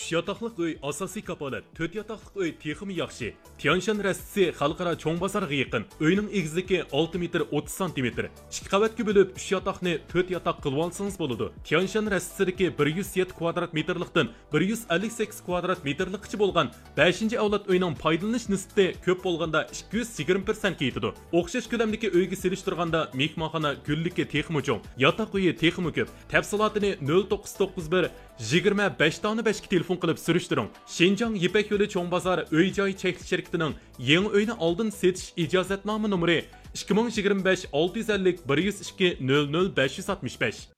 3 yataqlıq uy asosiy kapolat, 4 yataqlıq uy texmi yaxshi. Tianshan rastisi xalqaro cho'ng bozorga yaqin. Uyning egizligi 6 metr 30 cm. 2 qavatga bo'lib 3 yataqni 4 yataq qilib olsangiz bo'ladi. Tianshan rastisidagi 107 kvadrat metrlikdan 158 kvadrat metrlikcha bo'lgan 5-avlod uyning foydalanish nisbati ko'p bo'lganda 220% yetadi. O'xshash ko'lamdagi uyga selishtirganda mehmonxona gulligi texmi cho'ng, yataq uyi texmi ko'p. Tafsilotini 0991 25 tane 5 telefon qilib surishtiring. Shenjang Yipak yo'li cho'ng bozor uy-joy chekli shirkatining yangi uyni oldin setish ijozatnoma nomeri 2025 650 102 00 565.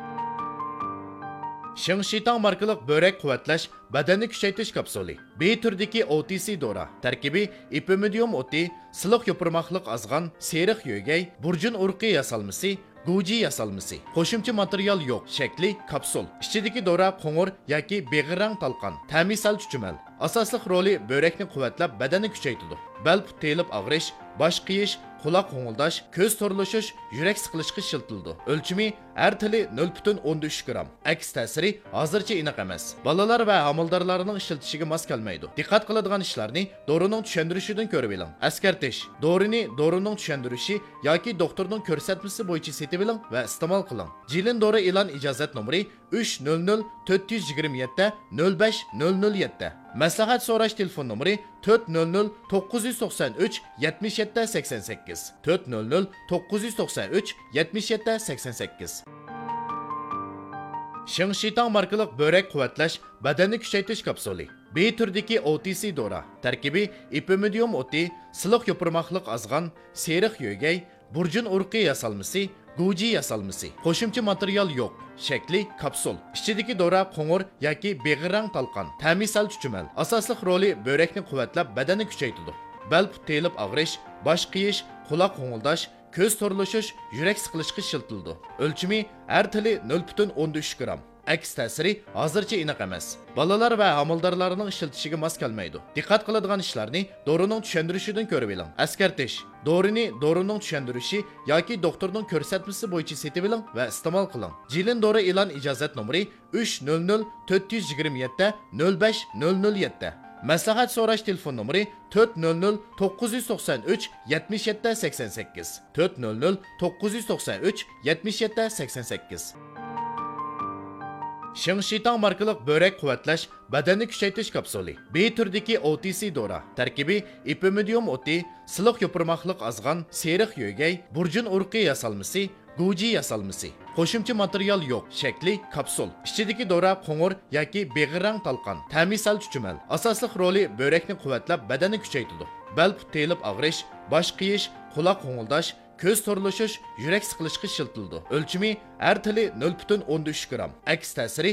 Shingshitang markalik börek quvvatlash, badanni kuchaytirish kapsuli. B turdagi OTC dora. Tarkibi ipimidium oti, siliq yopirmoqlik azg'an, seriq yo'gay, burjun urqi yasalmasi, Guji yasalmasi. Qo'shimcha material yo'q. Shakli kapsul. Ichidagi dora qo'ng'ir yoki beg'irang talqon. Ta'misal chuchumal. Asosli roli börekni quvvatlab, badanni kuchaytiradi. Bel put telib og'rish, bosh qiyish, quloq qo'ng'ildash, ko'z to'rlashish, yurak siqilishga shiltildi. O'lchimi har tili 0.13 gram. Aks ta'siri hozircha aniq emas. Bolalar va homildorlarning ishlatishiga mos kelmaydi. Diqqat qiladigan ishlarni dorining tushuntirishidan ko'rib oling. Askartish. Dorining tushuntirishi yoki doktorning ko'rsatmasi bo'yicha setib oling va iste'mol qiling. Jilin dori e'lon ijozat nomeri 300 427 05 007. Maslahat so'rash telefon nomeri 400 993 77 88. 400 993 77 88. Shingshitang markalik börek quvvatlash, badanni kuchaytirish kapsuli. B turdagi OTC dora. Tarkibi ipimidium oti, siliq yopirmoqlik azg'an, seriq yo'gay, burjun urqi yasalmasi, Guji yasalmasi. Qo'shimcha material yo'q. Shakli kapsul. Ichidagi dora qo'ng'ir yoki beg'irang talqon. Ta'misal chuchumal. Asosli roli börekni quvvatlab, badanni kuchaytiradi. Bel put telib og'rish, bosh qiyish, quloq qo'ng'ildash, ko'z to'rlashish, yurak siqilishga shiltildi. O'lchimi har tili 0.13 gram. Aks ta'siri hozircha aniq emas. Bolalar va homildorlarning ishlatishiga mos kelmaydi. Diqqat qiladigan ishlarni dorining tushuntirishidan ko'rib oling. Askartish. Dorining tushuntirishi yoki doktorning ko'rsatmasi bo'yicha setib oling va iste'mol qiling. Jilin dori e'lon ijozat nomeri 300 427 05 007. Maslahat so'rash telefon nomeri 400 993 77 88. 400 993 77 88. Shingshitang markalik börek quvvatlash, badanni kuchaytirish kapsuli. B turdagi OTC dora. Tarkibi ipimidium oti, siliq yopirmoqlik azg'an, seriq yo'gay, burjun urqi yasalmasi, Guji yasalmasi. Qo'shimcha material yo'q. Shakli kapsul. Ichidagi dora qo'ng'ir yoki beg'irang talqon. Ta'misal chuchumal. Asosli roli börekni quvvatlab, badanni kuchaytiradi. Bel put telib og'rish, bosh qiyish, quloq qo'ng'ildash, ko'z to'rlashish, yurak siqilishga shiltildi. O'lchimi har tili 0.13 gram. Aks ta'siri